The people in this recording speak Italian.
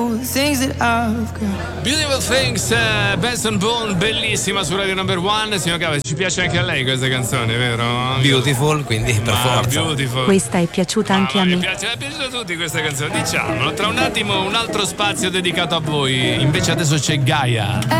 Beautiful Things, Benson Boone, bellissima su Radio Number One. Signor Cava, ci piace anche a lei questa canzone, vero? Beautiful, quindi per forza. Beautiful. Questa è piaciuta anche a me. Mi piace a tutti questa canzone, diciamolo. Tra un attimo un altro spazio dedicato a voi. Invece adesso c'è Gaia.